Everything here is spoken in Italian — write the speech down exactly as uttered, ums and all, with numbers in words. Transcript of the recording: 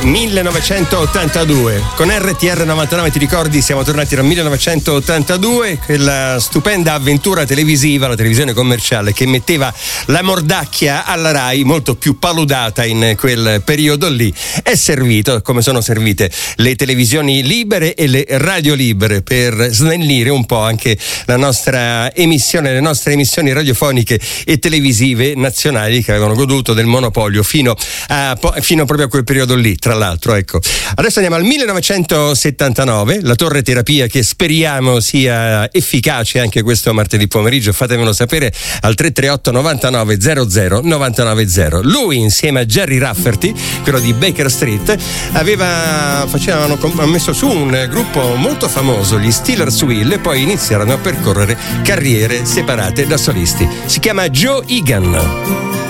millenovecentottantadue. Con R T R novantanove, ti ricordi, siamo tornati dal millenovecentottantadue, quella stupenda avventura televisiva, la televisione commerciale che metteva la mordacchia alla Rai, molto più paludata in quel periodo lì. È servito, come sono servite le televisioni libere e le radio libere, per snellire un po' anche la nostra emissione, le nostre emissioni radiofoniche e televisive nazionali, che avevano goduto del monopolio fino a, fino proprio a quel periodo lì, tra l'altro. Ecco, adesso andiamo al millenovecentosettantanove, la torre terapia, che speriamo sia efficace anche questo martedì pomeriggio. Fatemelo sapere al tre tre otto novantanove zero zero novantanove zero. Lui, insieme a Gerry Rafferty, quello di Baker Street, aveva facevano ha messo su un gruppo molto famoso, gli Steelers Wheel, e poi iniziarono a percorrere carriere separate da solisti. Si chiama Joe Egan.